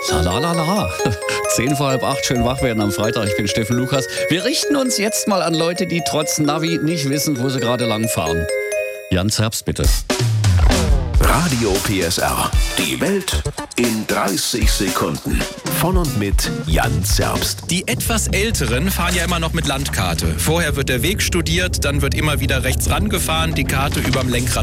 La la la. 10 vor halb 8, schön wach werden am Freitag. Ich bin Steffen Lukas. Wir richten uns jetzt mal an Leute, die trotz Navi nicht wissen, wo sie gerade lang fahren. Jan Zerbst, bitte. Radio PSR. Die Welt in 30 Sekunden. Von und mit Jan Zerbst. Die etwas Älteren fahren ja immer noch mit Landkarte. Vorher wird der Weg studiert, dann wird immer wieder rechts rangefahren, die Karte überm Lenkrad